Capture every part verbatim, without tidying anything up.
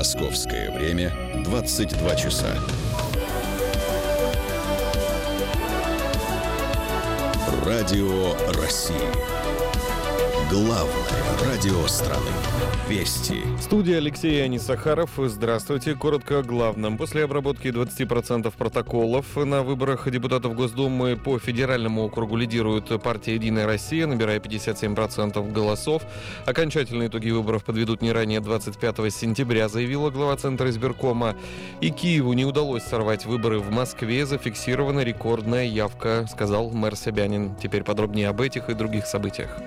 Московское время двадцать два часа. Радио России. Главное радио страны. Вести. Студия Алексей Анисахаров. Здравствуйте. Коротко о главном. После обработки двадцать процентов протоколов на выборах депутатов Госдумы по федеральному округу лидирует партия «Единая Россия», набирая пятьдесят семь процентов голосов. Окончательные итоги выборов подведут не ранее двадцать пятого сентября, заявила глава Центра избиркома. И Киеву не удалось сорвать выборы в Москве. Зафиксирована рекордная явка, сказал мэр Собянин. Теперь подробнее об этих и других событиях.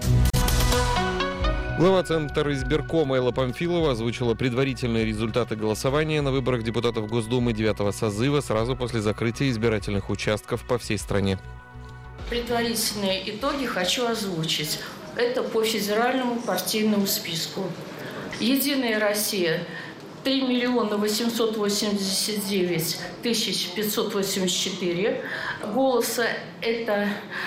Глава Центра избиркома Элла Памфилова озвучила предварительные результаты голосования на выборах депутатов Госдумы девятого созыва сразу после закрытия избирательных участков по всей стране. Предварительные итоги хочу озвучить. Это по федеральному партийному списку. «Единая Россия» – три миллиона восемьсот восемьдесят девять тысяч пятьсот восемьдесят четыре. «Голоса» – это...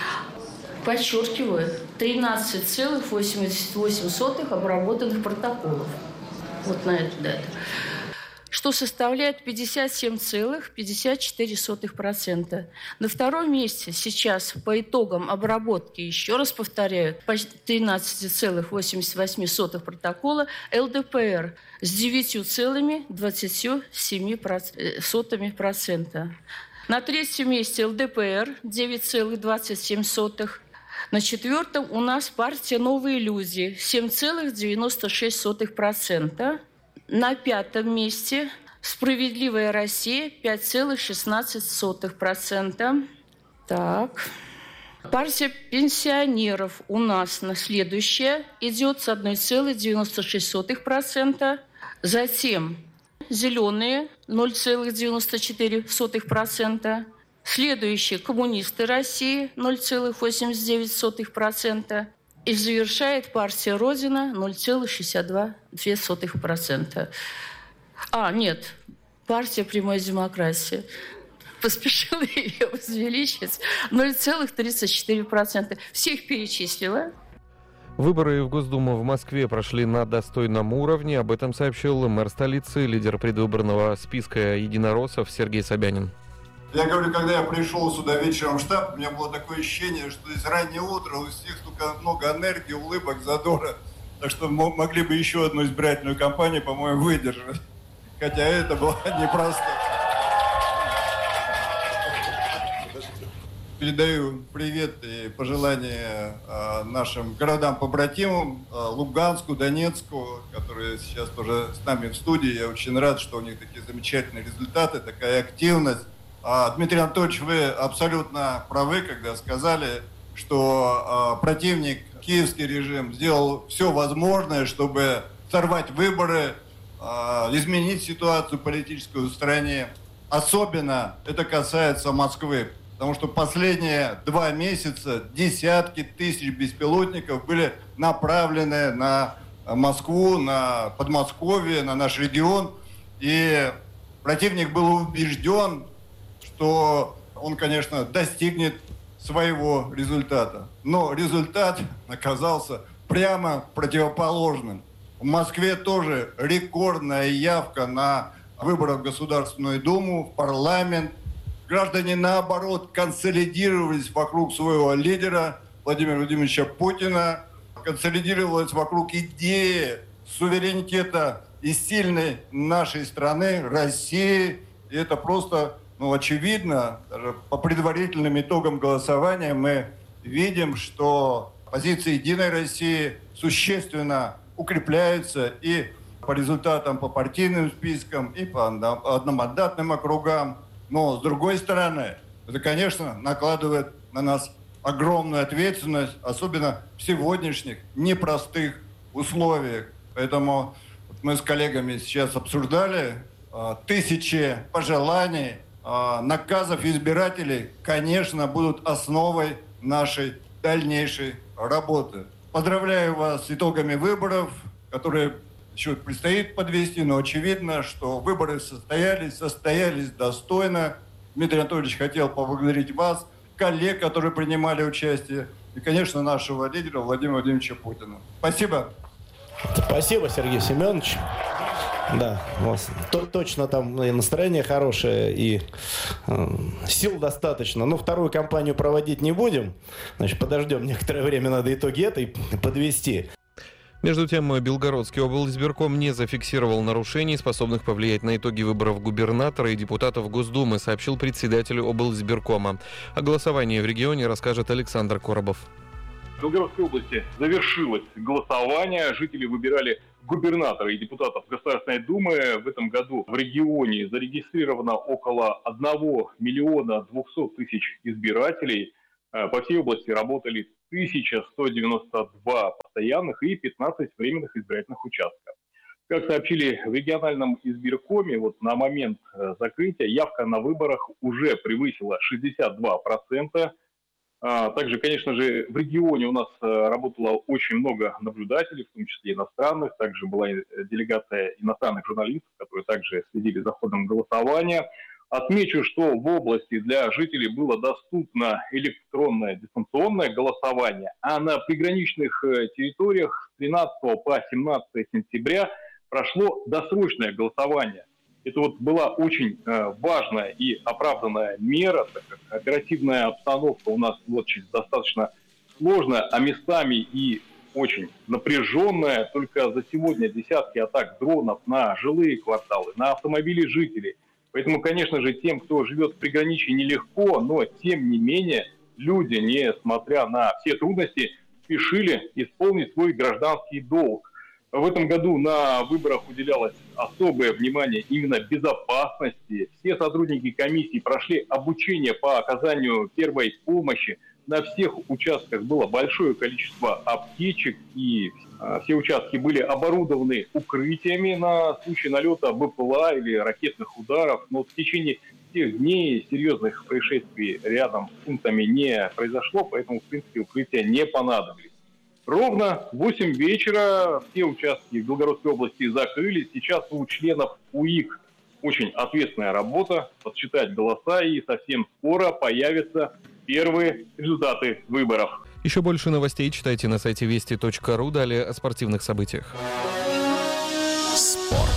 Подчеркиваю, тринадцать целых восемьдесят восемь сотых обработанных протоколов. Вот на эту дату. Что составляет пятьдесят семь целых пятьдесят четыре сотых процента. На втором месте сейчас по итогам обработки, еще раз повторяю, тринадцать целых восемьдесят восемь сотых протокола эл дэ пэ эр с девять целых двадцать семь сотых процента. На третьем месте эл дэ пэ эр девять целых двадцать семь сотых. На четвертом у нас партия «Новые люди» семь целых девяносто шесть сотых процента. На пятом месте «Справедливая Россия» пять целых шестнадцать сотых процента. Так. Партия пенсионеров у нас на следующая идет с одна целая девяносто шесть сотых процента. Затем «Зеленые» ноль целых девяносто четыре сотых процента. Следующие «Коммунисты России» ноль целых восемьдесят девять сотых процента. И завершает партия «Родина» ноль целых шестьдесят два сотых процента. А, нет, партия «Прямой демократии». Поспешила ее увеличить. ноль целых тридцать четыре процента. Всех перечислила. Выборы в Госдуму в Москве прошли на достойном уровне. Об этом сообщил мэр столицы, лидер предвыборного списка единороссов Сергей Собянин. Я говорю, когда я пришел сюда вечером в штаб, у меня было такое ощущение, что здесь раннее утро, у всех столько много энергии, улыбок, задора. Так что могли бы еще одну избирательную кампанию, по-моему, выдержать. Хотя это было непросто. Передаю привет и пожелания нашим городам-побратимам, Луганску, Донецку, которые сейчас тоже с нами в студии. Я очень рад, что у них такие замечательные результаты, такая активность. Дмитрий Анатольевич, вы абсолютно правы, когда сказали, что противник, киевский режим, сделал все возможное, чтобы сорвать выборы, изменить ситуацию политическую в стране. Особенно это касается Москвы, потому что последние два месяца десятки тысяч беспилотников были направлены на Москву, на Подмосковье, на наш регион. И противник был убежден, что он, конечно, достигнет своего результата. Но результат оказался прямо противоположным. В Москве тоже рекордная явка на выборы в Государственную Думу, в парламент. Граждане, наоборот, консолидировались вокруг своего лидера Владимира Владимировича Путина, консолидировались вокруг идеи суверенитета и сильной нашей страны, России. И это просто... Ну, очевидно, даже по предварительным итогам голосования мы видим, что позиции «Единой России» существенно укрепляются и по результатам по партийным спискам, и по одномандатным округам. Но, с другой стороны, это, конечно, накладывает на нас огромную ответственность, особенно в сегодняшних непростых условиях. Поэтому мы с коллегами сейчас обсуждали э, тысячи пожеланий, наказов избирателей, конечно, будут основой нашей дальнейшей работы. Поздравляю вас с итогами выборов, которые еще предстоит подвести, но очевидно, что выборы состоялись, состоялись достойно. Дмитрий Анатольевич хотел поблагодарить вас, коллег, которые принимали участие, и, конечно, нашего лидера Владимира Владимировича Путина. Спасибо. Спасибо, Сергей Семенович. Да, у вас то, точно там и настроение хорошее, и э, сил достаточно. Но вторую кампанию проводить не будем. Значит, подождем некоторое время, надо итоги этой подвести. Между тем, Белгородский облсбирком не зафиксировал нарушений, способных повлиять на итоги выборов губернатора и депутатов Госдумы, сообщил председатель облсбиркома. О голосовании в регионе расскажет Александр Коробов. В Белгородской области завершилось голосование. Жители выбирали губернатора и депутатов Государственной Думы. В этом году в регионе зарегистрировано около одного миллиона двухсот тысяч избирателей. По всей области работали тысяча сто девяносто два постоянных и пятнадцать временных избирательных участков. Как сообщили в региональном избиркоме, вот на момент закрытия явка на выборах уже превысила шестьдесят два процента. Также, конечно же, в регионе у нас работало очень много наблюдателей, в том числе иностранных. Также была делегация иностранных журналистов, которые также следили за ходом голосования. Отмечу, что в области для жителей было доступно электронное дистанционное голосование, а на приграничных территориях с тринадцатого по семнадцатое сентября прошло досрочное голосование. Это вот была очень важная и оправданная мера, так как оперативная обстановка у нас вот достаточно сложная, а местами и очень напряженная. Только за сегодня десятки атак дронов на жилые кварталы, на автомобили жителей. Поэтому, конечно же, тем, кто живет в приграничье, нелегко, но тем не менее люди, несмотря на все трудности, спешили исполнить свой гражданский долг. В этом году на выборах уделялось особое внимание именно безопасности. Все сотрудники комиссии прошли обучение по оказанию первой помощи. На всех участках было большое количество аптечек, и все участки были оборудованы укрытиями на случай налета БПЛА или ракетных ударов. Но в течение тех дней серьезных происшествий рядом с пунктами не произошло, поэтому, в принципе, укрытия не понадобились. Ровно в восемь вечера все участки в Белгородской области закрылись. Сейчас у членов УИК очень ответственная работа, подсчитать голоса, и совсем скоро появятся первые результаты выборов. Еще больше новостей читайте на сайте вести точка ру. Далее о спортивных событиях. Спорт.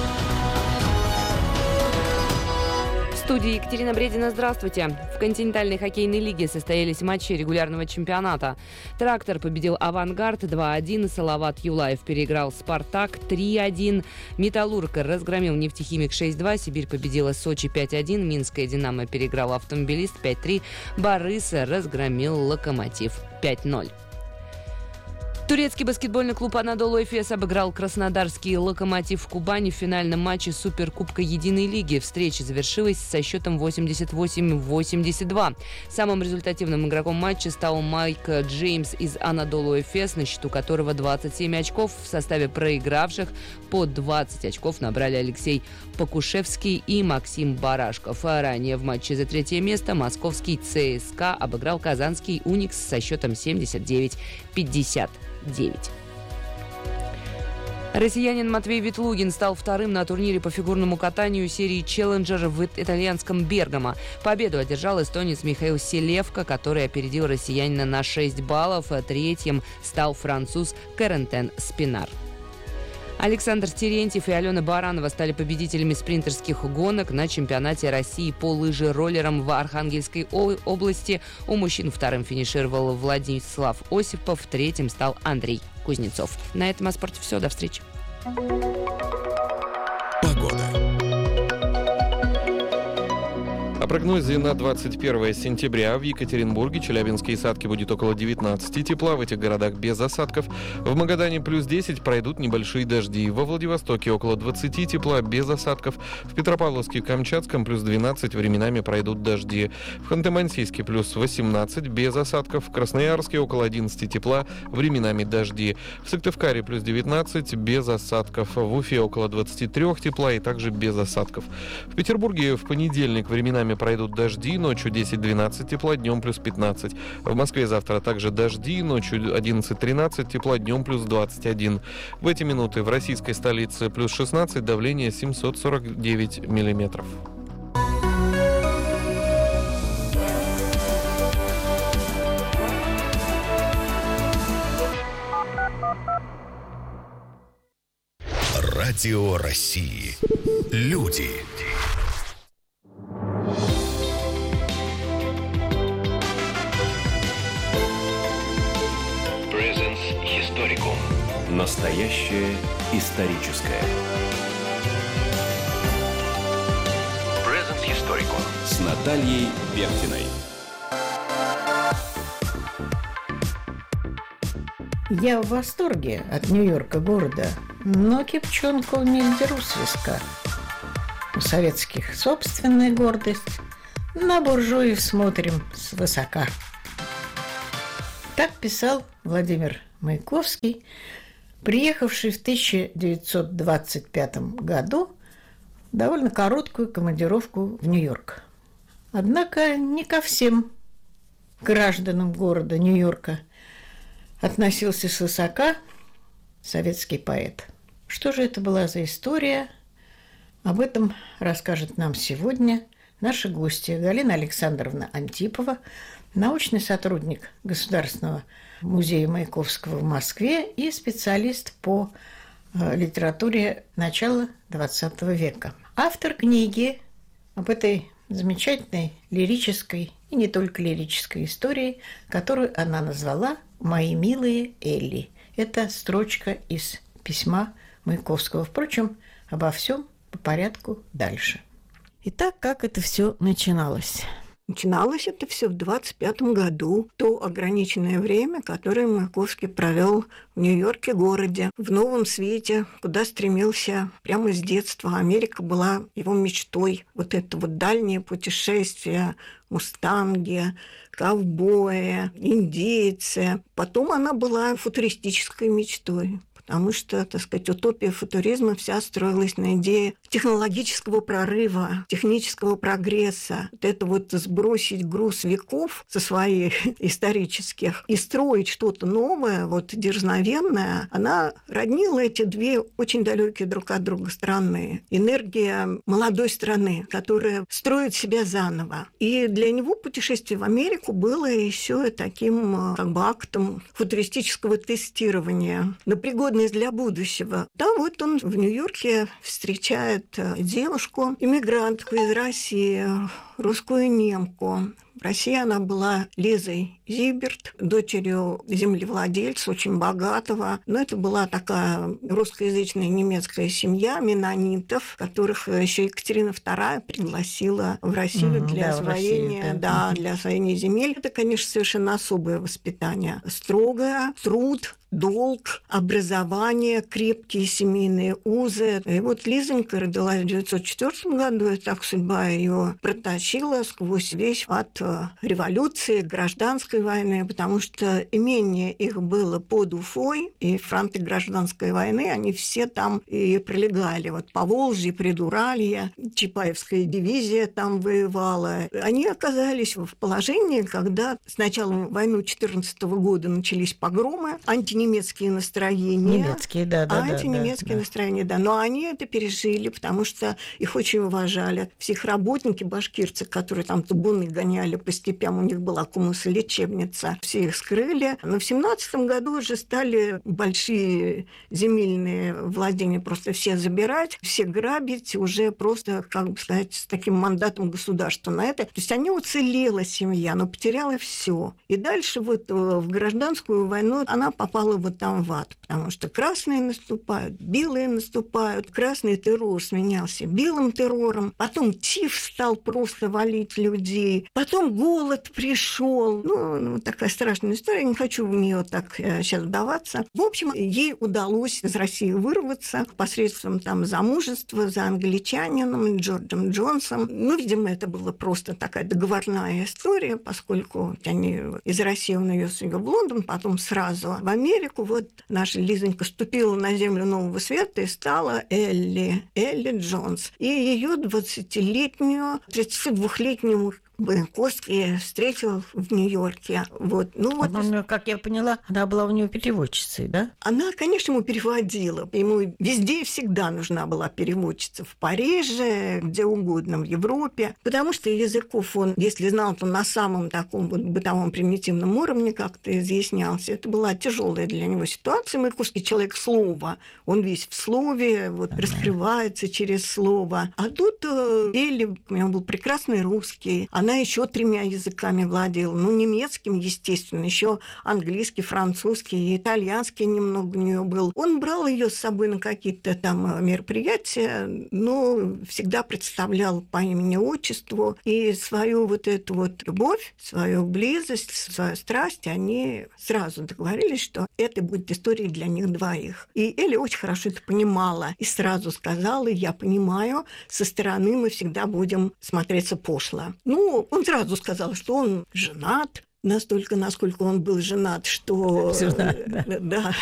В студии Екатерина Бредина. Здравствуйте. В континентальной хоккейной лиге состоялись матчи регулярного чемпионата. «Трактор» победил «Авангард» два один, «Салават Юлаев» переиграл «Спартак» три один, «Металлург» разгромил «Нефтехимик» шесть два, «Сибирь» победила «Сочи» пять один, «Минская Динамо» переиграл «Автомобилист» пять три, «Борис» разгромил «Локомотив» пять ноль. Турецкий баскетбольный клуб «Анадолу Эфес» обыграл краснодарский «Локомотив» в Кубани в финальном матче Суперкубка Единой лиги. Встреча завершилась со счетом восемьдесят восемь восемьдесят два. Самым результативным игроком матча стал Майк Джеймс из «Анадолу Эфес», на счету которого двадцать семь очков. В составе проигравших по двадцать очков набрали Алексей Покушевский и Максим Барашков. А ранее в матче за третье место московский ЦСКА обыграл казанский «Уникс» со счетом семьдесят девять пятьдесят девять. Россиянин Матвей Ветлугин стал вторым на турнире по фигурному катанию серии «Челленджер» в итальянском Бергамо. Победу одержал эстонец Михаил Селевко, который опередил россиянина на шесть баллов, а третьим стал француз Корентен Спинар. Александр Терентьев и Алена Баранова стали победителями спринтерских гонок на чемпионате России по лыжероллерам в Архангельской области. У мужчин вторым финишировал Владислав Осипов, третьим стал Андрей Кузнецов. На этом о спорте все. До встречи. Погода. О прогнозе на двадцать первое сентября. В Екатеринбурге, Челябинске и Сатке будет около девятнадцати тепла. В этих городах без осадков. В Магадане плюс десять, пройдут небольшие дожди. Во Владивостоке около двадцати тепла, без осадков. В Петропавловске и Камчатском плюс двенадцать, временами пройдут дожди. В Ханты-Мансийске плюс восемнадцать, без осадков. В Красноярске около одиннадцати тепла, временами дожди. В Сыктывкаре плюс девятнадцать, без осадков. В Уфе около двадцати трёх тепла и также без осадков. В Петербурге в понедельник временами пройдут дожди, ночью десять-двенадцать тепла, днем плюс пятнадцать. В Москве завтра также дожди, ночью одиннадцать-тринадцать тепла, днем плюс двадцать один. В эти минуты в российской столице плюс шестнадцать, давление семьсот сорок девять миллиметров. Радио России. Люди. Presence Historicum. Настоящее историческое. Presence Historicum. С Натальей Бехтиной. Я в восторге от Нью-Йорка города, но кипчонку не деру с виска. У советских собственная гордость, на буржуев смотрим свысока. Так писал Владимир Маяковский, приехавший в тысяча девятьсот двадцать пятом году в довольно короткую командировку в Нью-Йорк. Однако не ко всем гражданам города Нью-Йорка относился свысока советский поэт. Что же это была за история? Об этом расскажет нам сегодня наша гостья Галина Александровна Антипова, научный сотрудник Государственного музея Маяковского в Москве и специалист по литературе начала двадцатого века. Автор книги об этой замечательной лирической и не только лирической истории, которую она назвала «Мои милые Элли». Это строчка из письма Маяковского. Впрочем, обо всем по порядку дальше. Итак, как это все начиналось? Начиналось это все в двадцать пятом году, то ограниченное время, которое Маяковский провел в Нью-Йорке, городе, в новом свете, куда стремился прямо с детства. Америка была его мечтой. Вот это вот дальнее путешествие, мустанги, ковбои, индейцы. Потом она была футуристической мечтой. Потому что, так сказать, утопия футуризма вся строилась на идее технологического прорыва, технического прогресса. Вот это вот сбросить груз веков со своих исторических и строить что-то новое, вот дерзновенное, она роднила эти две очень далекие друг от друга страны. Энергия молодой страны, которая строит себя заново. И для него путешествие в Америку было еще таким как бы актом футуристического тестирования на пригодность для будущего. Да, вот он в Нью-Йорке встречает девушку, иммигрантку из России, русскую немку. В России она была Лизой Зиберт, дочерью землевладельца, очень богатого. Но это была такая русскоязычная немецкая семья менонитов, которых еще Екатерина вторая пригласила в Россию mm-hmm, для, да, освоения, Россию, да. Да, для освоения земель. Это, конечно, совершенно особое воспитание. Строгое, труд, долг, образование, крепкие семейные узы. И вот Лизонька родилась в девятьсот четвёртом году, и так судьба ее протащила сквозь весь ад революции, гражданской войны, потому что имение их было под Уфой, и фронты гражданской войны, они все там и пролегали. Вот Поволжье, Придуралье, Чапаевская дивизия там воевала. Они оказались в положении, когда с началом войны четырнадцатого года начались погромы, антинемецкие настроения. Немецкие, да, да, антинемецкие да, да. настроения, да. Но они это пережили, потому что их очень уважали. Все их работники, башкирцы, которые там табуны гоняли по степям, у них была коммуса-лечебница, все их скрыли. Но в семнадцатом году уже стали большие земельные владения просто все забирать, все грабить, уже просто, как бы сказать, с таким мандатом государства на это. То есть они уцелела семья, но потеряла все. И дальше вот в гражданскую войну она попала вот там в ад, потому что красные наступают, белые наступают, красный террор сменялся белым террором, потом тиф стал просто валить людей, потом голод пришел. Ну, ну, такая страшная история, не хочу в нее так э, сейчас вдаваться. В общем, ей удалось из России вырваться посредством там замужества за англичанином Джорджем Джонсом. Ну, видимо, это была просто такая договорная история, поскольку они из России он ее свез в Лондон, потом сразу в Америку. Вот наша Лизонька ступила на землю нового света и стала Элли, Элли Джонс. И ее двадцатилетнюю, тридцатидвухлетнюю Маяковский встретил в Нью-Йорке. Вот. Ну, вот. Она, как я поняла, она была у него переводчицей, да? Она, конечно, ему переводила. Ему везде и всегда нужна была переводчица. В Париже, где угодно, в Европе. Потому что языков он, если знал, то на самом таком вот бытовом примитивном уровне как-то изъяснялся. Это была тяжелая для него ситуация. Маяковский человек слова. Он весь в слове, вот, ага. раскрывается через слово. А тут э, Элли, у него был прекрасный русский. Она еще тремя языками владела. Ну, немецким, естественно, еще английский, французский, итальянский немного у нее был. Он брал ее с собой на какие-то там мероприятия, но всегда представлял по имени-отчеству. И свою вот эту вот любовь, свою близость, свою страсть, они сразу договорились, что это будет история для них двоих. И Элли очень хорошо это понимала. И сразу сказала: я понимаю, со стороны мы всегда будем смотреться пошло. Ну, он сразу сказал, что он женат, настолько, насколько он был женат, что... Женат, да. Да,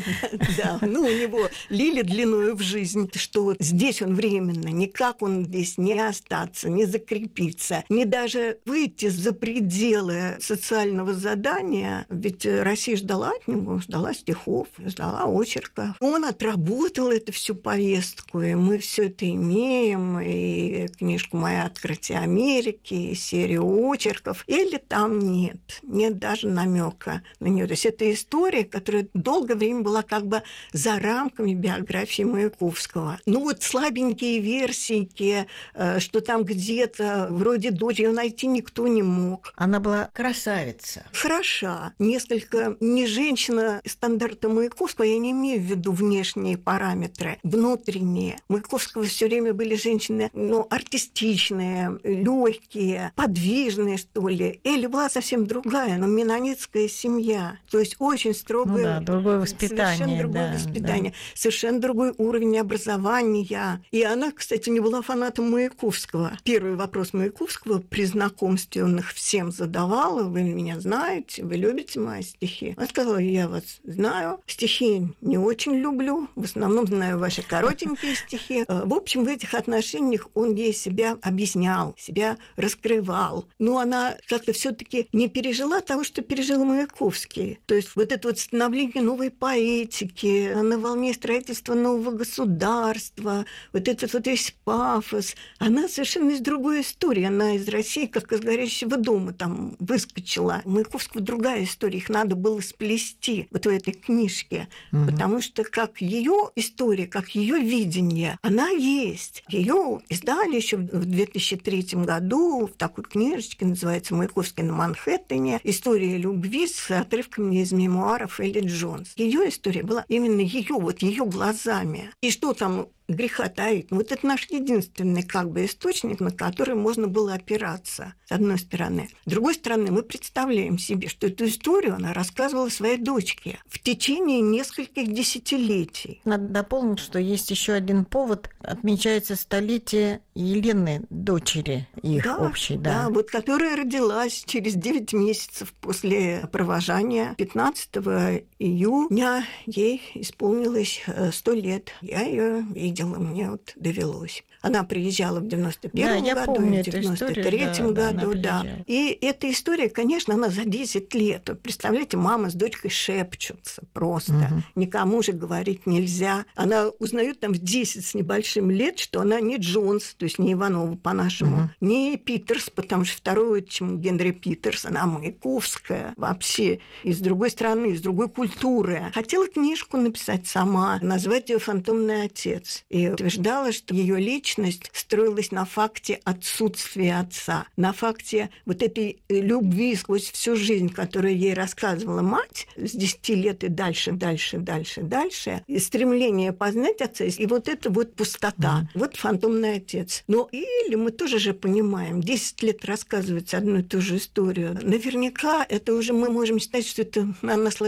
да. Ну, у него лили длиною в жизнь, что здесь он временно, никак он здесь не остаться, не закрепиться, не даже выйти за пределы социального задания. Ведь Россия ждала от него, ждала стихов, ждала очерка. Он отработал эту всю повестку, и мы все это имеем, и книжку «Моя открытие Америки», и серию очерков. Или там нет. Нет даже намека на нее. То есть это история, которая долгое время была как бы за рамками биографии Маяковского. Ну вот слабенькие версии, что там где-то вроде дочь, ее найти никто не мог. Она была красавица. Хороша. Несколько не женщина стандарта Маяковского, я не имею в виду внешние параметры, внутренние. У Маяковского все время были женщины, ну, артистичные, легкие, подвижные, что ли. Элли была совсем другая. Другая, но менонитская семья. То есть очень строгое... Ну да, другое воспитание. Совершенно другое да, воспитание. Да. Совершенно другой уровень образования. И она, кстати, не была фанатом Маяковского. Первый вопрос Маяковского при знакомстве он их всем задавал. Вы меня знаете, вы любите мои стихи? Она сказала: я вас знаю. Стихи не очень люблю. В основном знаю ваши коротенькие стихи. В общем, в этих отношениях он ей себя объяснял, себя раскрывал. Но она как-то все-таки не переживала пережила того, что пережил Маяковский. То есть вот это вот становление новой поэтики, на волне строительства нового государства, вот этот вот весь пафос. Она совершенно из другой истории. Она из России, как из горящего дома там выскочила. У Маяковского другая история. Их надо было сплести вот в этой книжке. Угу. Потому что как ее история, как ее видение, она есть. Ее издали еще в две тысячи третьем году в такой книжечке, называется «Маяковский на Манхэттене». История любви с отрывками из мемуаров Элли Джонс. Ее история была именно ее, вот ее глазами. И что там греха таить? Вот это наш единственный как бы источник, на который можно было опираться, с одной стороны. С другой стороны, мы представляем себе, что эту историю она рассказывала своей дочке в течение нескольких десятилетий. Надо дополнить, что есть еще один повод. Отмечается столетие Елены, дочери их да, общей. Да. да, вот которая родилась через девять месяцев после провожания. пятнадцатого июня ей исполнилось сто лет. Я ее видела. Мне вот довелось. Она приезжала в девяносто первом да, году, помню в девяносто третьем да, году, да. И эта история, конечно, она за десять лет. Вот представляете, мама с дочкой шепчутся просто. Угу. Никому же говорить нельзя. Она узнает там в десять с небольшим лет, что она не Джонс, то есть не Иванова по-нашему, угу. не Питерс, потому что второй отчим Генри Питерс, она Маяковская вообще из другой страны, из другой культуры. Хотела книжку написать сама, назвать ее «Фантомный отец». И утверждала, что ее личность строилась на факте отсутствия отца, на факте вот этой любви сквозь всю жизнь, которую ей рассказывала мать с десяти лет и дальше, дальше, дальше, дальше, и стремление познать отца, и вот это вот пустота, mm. вот «Фантомный отец». Но или мы тоже же понимаем, десять лет рассказывать одну и ту же историю, наверняка это уже мы можем считать, что это она сложилась как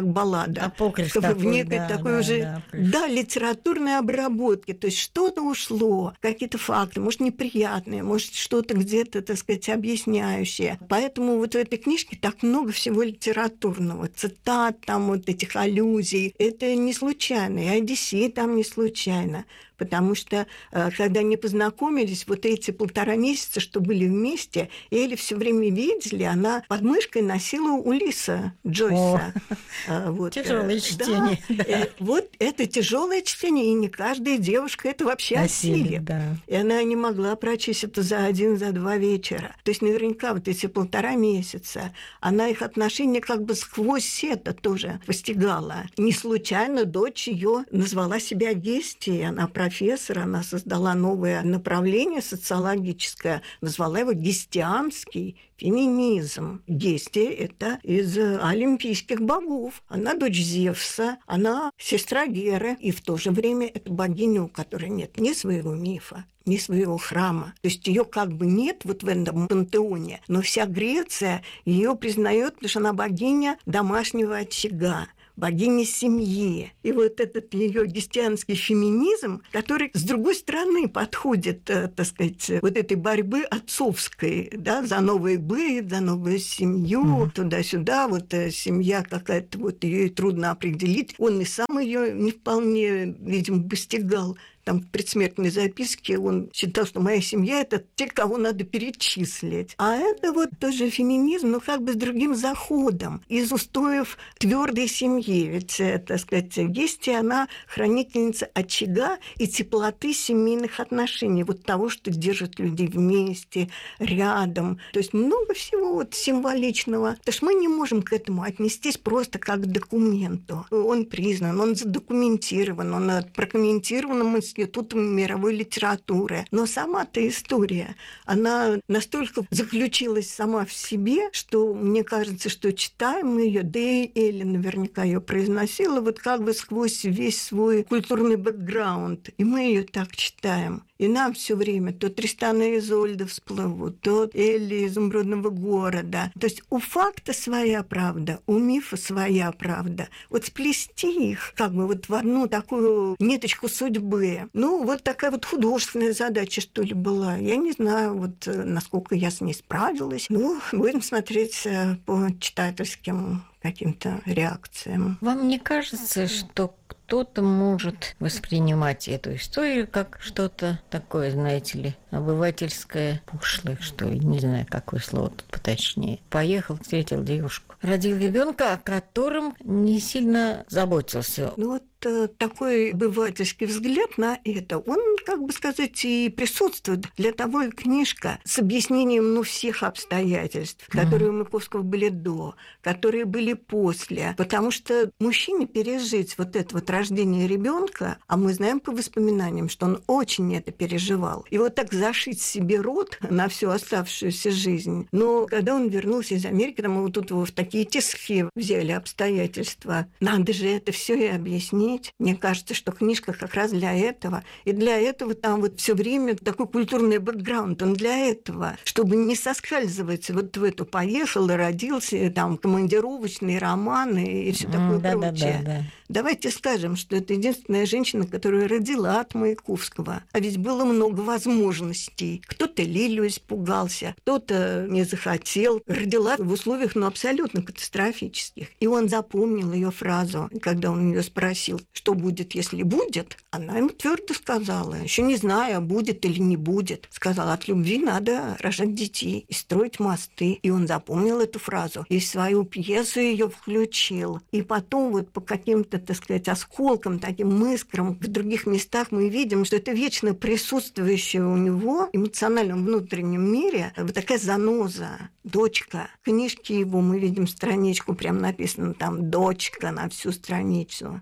баллада. Апокриф в такой, некой да, такой да, уже, да, да, литературной обработке. То есть что-то ушло, какие-то факты, может, неприятные, может, что-то где-то, так сказать, объясняющее. Поэтому вот в этой книжке так много всего литературного. Цитат, там вот этих аллюзий. Это не случайно. И «Одиссей» там не случайно. Потому что, когда они познакомились, вот эти полтора месяца, что были вместе, Элли все время видели, она под мышкой носила Улисса Джойса. Вот. Тяжелое чтение. Да. Да. Вот это тяжелое чтение, и не каждая девушка это вообще осилит. Да. И она не могла прочесть это за один, за два вечера. То есть наверняка вот эти полтора месяца она их отношения как бы сквозь это тоже постигала. Не случайно дочь ее назвала себя Гестией, она профессор, она создала новое направление социологическое, назвала его гестианский феминизм. Гестия – это из олимпийских богов. Она дочь Зевса, она сестра Геры, и в то же время это богиня, у которой нет ни своего мифа, ни своего храма. То есть ее как бы нет вот в этом пантеоне, но вся Греция ее признает, потому что она богиня домашнего очага, богиня семьи. И вот этот ее гестианский феминизм, который с другой стороны подходит, так сказать, вот этой борьбы отцовской, да, за новый быт, за новую семью, mm-hmm. туда-сюда, вот семья какая-то, вот ее трудно определить. Он и сам ее не вполне, видимо, постигал. Там в предсмертной записке он считал, что моя семья – это те, кого надо перечислить. А это вот тоже феминизм, но как бы с другим заходом, из устоев твердой семьи. Ведь, так сказать, Гестия, она хранительница очага и теплоты семейных отношений, вот того, что держит людей вместе, рядом. То есть много всего вот символичного. Потому что мы не можем к этому отнестись просто как к документу. Он признан, он задокументирован, он прокомментирован Институтом мировой литературы. Но сама-то история, она настолько заключилась сама в себе, что мне кажется, что читаем мы ее, да и Элли наверняка ее произносила, вот как бы сквозь весь свой культурный бэкграунд. И мы ее так читаем. И нам все время то Тристан и Изольда всплывут, то Элли изумрудного города. То есть у факта своя правда, у мифа своя правда. Вот сплести их как бы вот в одну такую ниточку судьбы. Ну, вот такая вот художественная задача, что ли, была. Я не знаю, вот насколько я с ней справилась. Ну, будем смотреть по читательским каким-то реакциям. Вам не кажется, что кто-то может воспринимать эту историю как что-то такое, знаете ли, обывательское, пошлое, что ли, не знаю, какое слово тут поточнее. Поехал, встретил девушку, родил ребенка, о котором не сильно заботился. Ну вот такой обывательский взгляд на это, он, как бы сказать, и присутствует. Для того и книжка с объяснением, ну, всех обстоятельств, которые mm. у Маяковского были до, которые были после. Потому что мужчине пережить вот это вот рождение ребенка, а мы знаем по воспоминаниям, что он очень это переживал. И вот так зашить себе рот на всю оставшуюся жизнь. Но когда он вернулся из Америки, там вот тут его в такие тиски взяли обстоятельства. Надо же это все и объяснить. Мне кажется, что книжка как раз для этого. И для этого там вот все время такой культурный бэкграунд. Он для этого, чтобы не соскальзывать вот в эту поехал и родился, там командировочные романы и все такое да, прочее. Да, да, да. Давайте скажем, что это единственная женщина, которая родила от Маяковского. А ведь было много возможностей. Кто-то Лилию испугался, кто-то не захотел. Родила в условиях, ну, абсолютно катастрофических. И он запомнил ее фразу, когда он ее спросил, что будет, если будет. Она ему твердо сказала, еще не знаю, будет или не будет. Сказала, от любви надо рожать детей и строить мосты. И он запомнил эту фразу. И в свою пьесу ее включил. И потом вот по каким-то, так сказать, осколкам, таким искрам в других местах мы видим, что это вечно присутствующее у него в эмоциональном внутреннем мире вот такая заноза, дочка. В книжке его мы видим страничку, прям написано там «дочка» на всю страницу. Ну и в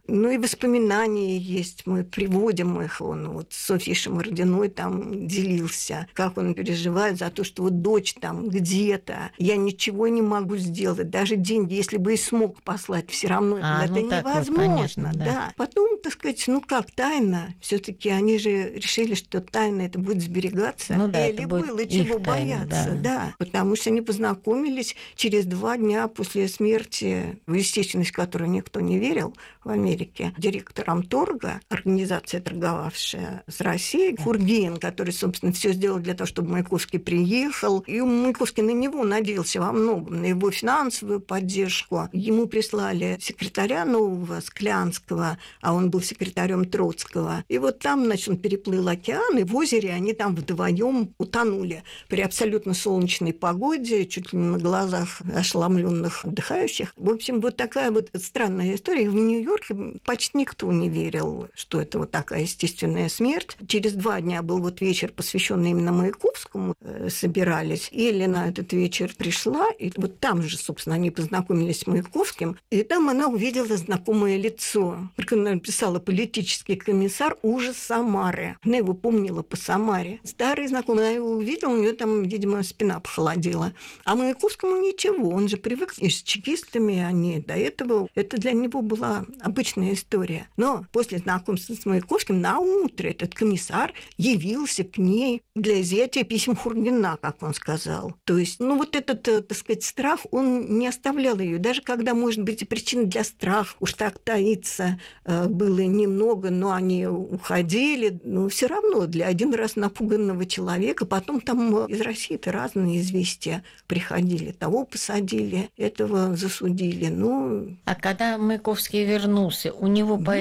воспоминания есть, мы приводим их. Он вот с Софьей Шамардиной там делился, как он переживает за то, что вот дочь там где-то, я ничего не могу сделать, даже деньги, если бы и смог послать, все равно а, это ну, невозможно. Вот, понятно, да. Да. Потом, так сказать, ну как тайна, все-таки они же решили, что тайна это будет сберегаться, ну, да, или было чего тайна, бояться, да. да, потому что они познакомились через два дня после смерти, в естественность которой никто не верил в Америке, директором торга, организация, торговавшая с Россией, Кургин, который, собственно, все сделал для того, чтобы Маяковский приехал, и Маяковский на него надеялся во многом, на его финансовую поддержку. Ему прислали секретаря нового, Склянского, а он был секретарем Троцкого. И вот там, значит, он переплыл океан, и в озере они там вдвоем утонули при абсолютно солнечной погоде, чуть ли не на глазах ошеломленных отдыхающих. В общем, вот такая вот странная история. В Нью-Йорке почти никто не верил, что это вот такая естественная смерть. Через два дня был вот вечер, посвященный именно Маяковскому, собирались. И Елена этот вечер пришла, и вот там же, собственно, они познакомились с Маяковским, и там она увидела знакомое лицо. Только она написала «Политический комиссар ужас Самары». Она его помнила по Самаре. Старый знакомый, она его увидела, у нее там, видимо, спина похолодела. А Маяковскому ничего, он же привык и с чекистами, они до этого. Это для него была обычная история. Но после знакомства с Маяковским на утро этот комиссар явился к ней для изъятия писем Хургина, как он сказал. То есть, ну вот этот, так сказать, страх, он не оставлял ее. Даже когда, может быть, и причин для страха уж так таиться было немного, но они уходили, но все равно для один раз напуганного человека, потом там из России-то разные известия приходили. Того посадили, этого засудили. Ну... А когда Маяковский вернулся, у него